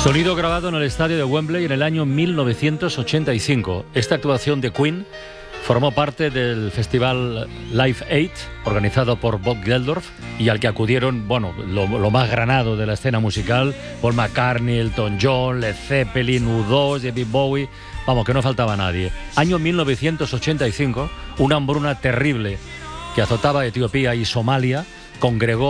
Sonido grabado en el estadio de Wembley en el año 1985. Esta actuación de Queen formó parte del festival Live Aid, organizado por Bob Geldof, y al que acudieron, lo más granado de la escena musical: Paul McCartney, Elton John, Led Zeppelin, U2, David Bowie. Vamos, que no faltaba nadie. Año 1985, una hambruna terrible que azotaba Etiopía y Somalia congregó